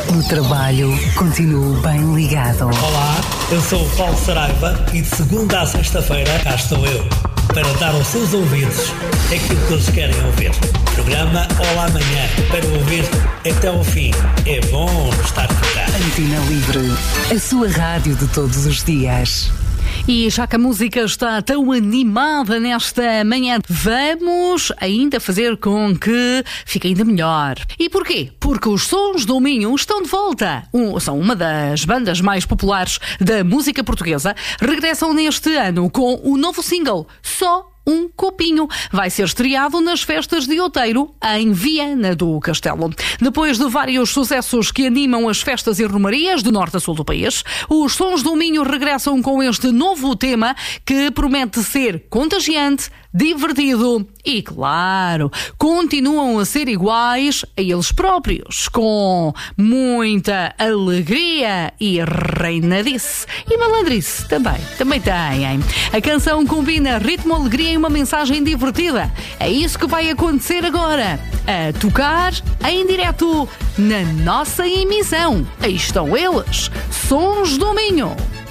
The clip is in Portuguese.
No trabalho, continuo bem ligado. Olá, eu sou o Paulo Saraiva e de segunda à sexta-feira cá estou eu para dar aos seus ouvidos aquilo que eles querem ouvir. Programa Olá Amanhã, para ouvir até ao fim. É bom estar por cá. Antena Livre, a sua rádio de todos os dias. E já que a música está tão animada nesta manhã, vamos ainda fazer com que fique ainda melhor. E porquê? Porque os Sons do Minho estão de volta. São uma das bandas mais populares da música portuguesa. Regressam neste ano com o novo single, Só um Copinho. Vai ser estreado nas festas de Outeiro, em Viana do Castelo. Depois de vários sucessos que animam as festas e romarias do norte a sul do país, os Sons do Minho regressam com este novo tema que promete ser contagiante, divertido e, claro, continuam a ser iguais a eles próprios, com muita alegria e reinadice. E malandrice também têm. A canção combina ritmo, alegria e uma mensagem divertida. É isso que vai acontecer agora, a tocar em direto na nossa emissão. Aí estão eles, Sons do Minho.